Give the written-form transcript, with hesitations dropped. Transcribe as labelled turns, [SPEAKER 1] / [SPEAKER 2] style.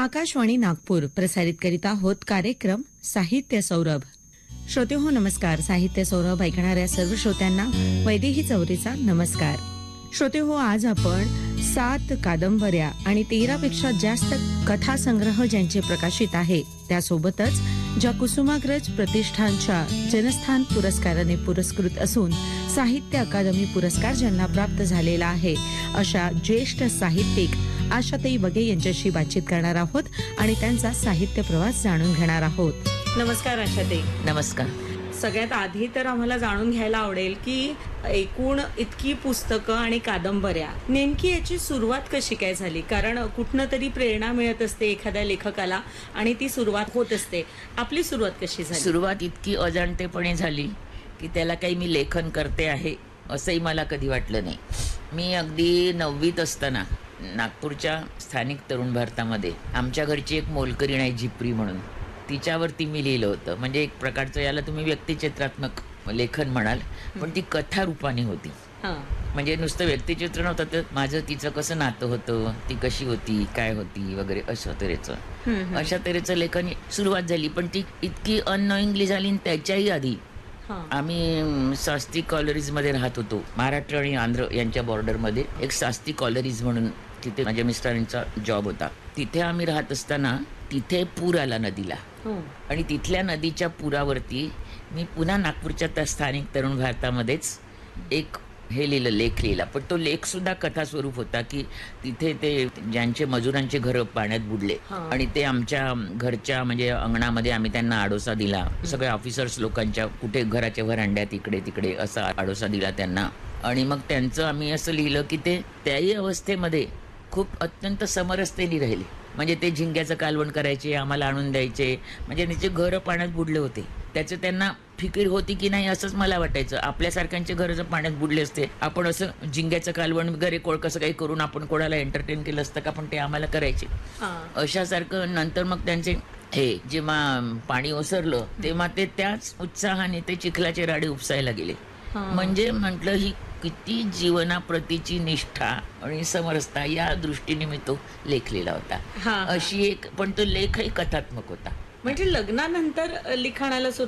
[SPEAKER 1] आकाशवाणी नागपूर प्रसारित करीत आहोत कार्यक्रम साहित्य सौरभ. श्रोते हो नमस्कार. साहित्य सौरभ ऐकणाऱ्या सर्व श्रोत्यांना वैदेही चौरेचा नमस्कार. श्रोते हो, आज आपण 7 कादंबऱ्या आणि 13 पेक्षा जास्त कथासंग्रह ज्यांचे प्रकाशित आहे त्यासोबतच ज्या कुसुमाग्रज प्रतिष्ठानच्या जनस्थान पुरस्काराने पुरस्कृत असून साहित्य अकादमी पुरस्कार ज्यांना प्राप्त झालेला आहे अशा ज्येष्ठ साहित्यिक आशाताई बगे यांच्याशी बातचीत करणार आहोत आणि त्यांचा साहित्य प्रवास जाणून घेणार आहोत. नमस्कार आशाताई.
[SPEAKER 2] नमस्कार.
[SPEAKER 1] सगळ्यात आधी तर आम्हाला जाणून घ्यायला आवडेल की एकूण इतकी पुस्तकं आणि कादंबऱ्या, नेमकी याची सुरुवात कशी काय झाली? कारण कुठनं तरी प्रेरणा मिळत असते एखाद्या लेखकाला आणि ती सुरुवात होत असते. आपली सुरुवात कशी झाली?
[SPEAKER 2] सुरुवात इतकी अजाणतेपणे झाली की त्याला काही मी लेखन करते आहे असंही मला कधी वाटलं नाही. मी अगदी 9वीत असताना नागपूरच्या स्थानिक तरुण भारतामध्ये आमच्या घरची एक मोलकरीण आहे झिपरी म्हणून, तिच्यावरती मी लिहिलं होतं. म्हणजे एक प्रकारचं याला तुम्ही व्यक्तिचित्रात्मक लेखन म्हणाल, पण ती कथा रूपाने होती. म्हणजे नुसतं व्यक्तिचित्र नव्हतं, तर माझं तिचं कसं नातं होतं, ती कशी होती, काय होती वगैरे अशा तऱ्हेचं लेखन सुरुवात झाली. पण ती इतकी अननोईंगली झाली. आणि त्याच्याही आधी आम्ही शास्त्री कॉलरीजमध्ये राहत होतो. महाराष्ट्र आणि आंध्र यांच्या बॉर्डरमध्ये एक शास्त्री कॉलरीज म्हणून, तिथे माझ्या मिस्टरांचा जॉब होता. तिथे आम्ही राहत असताना तिथे पूर आला नदीला. आणि तिथल्या नदीच्या पुरावरती मी पुन्हा नागपूरच्या त्या स्थानिक तरुण भारतामध्येच एक लेख लिहिला. पण तो लेख सुद्धा कथा स्वरूप होता की तिथे ते ज्यांचे मजुरांचे घर पाण्यात बुडले आणि ते आमच्या घरच्या म्हणजे अंगणामध्ये आम्ही त्यांना आडोसा दिला. सगळ्या ऑफिसर्स लोकांच्या कुठे घराच्या व्हरांड्यात इकडे तिकडे असा आडोसा दिला त्यांना. आणि मग त्यांचं आम्ही असं लिहिलं की ते त्याही अवस्थेमध्ये खूप अत्यंत समरसतेने राहिले. म्हणजे ते झिंग्याचं कालवण करायचे, आम्हाला आणून द्यायचे. म्हणजे त्यांचे घरं पाण्यात बुडले होते. त्याचं त्यांना फिकीर होती की नाही असंच मला वाटायचं. आपल्यासारख्यांचे घर जर पाण्यात बुडले असते, आपण असं झिंग्याचं कालवण वगैरे कसं काही करून आपण कोणाला एंटरटेन केलं असतं का, पण ते आम्हाला करायचे. अशासारखं नंतर मग त्यांचे हे जेव्हा पाणी ओसरलं तेव्हा ते त्याच उत्साहाने ते चिखलाचे राडे उपसायला गेले. म्हणजे म्हटलं ही किती जीवनाप्रतीची निष्ठा आणि समरसता, या दृष्टीने मी तो लेख लिहिला होता. अशी एक, पण तो लेखही कथात्मक होता.
[SPEAKER 1] म्हणजे लग्नानंतर लिखाणाला